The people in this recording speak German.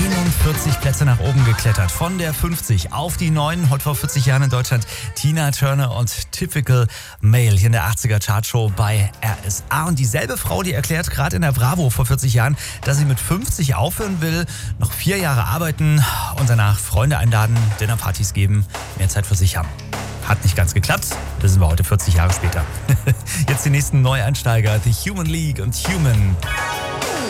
41 Plätze nach oben geklettert. Von der 50 auf die 9. Heute vor 40 Jahren in Deutschland Tina Turner und Typical Male hier in der 80er Chartshow bei RSA. Und dieselbe Frau, die erklärt gerade in der Bravo vor 40 Jahren, dass sie mit 50 aufhören will, noch 4 Jahre arbeiten und danach Freunde einladen, Dinnerpartys geben, mehr Zeit für sich haben. Hat nicht ganz geklappt, wissen wir heute 40 Jahre später. Jetzt die nächsten Neueinsteiger, The Human League und Human.